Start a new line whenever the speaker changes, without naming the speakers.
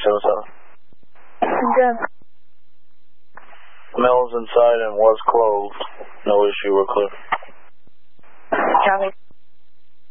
377.
Good.
Mail is inside and was closed. No issue, we're clear.
Copy.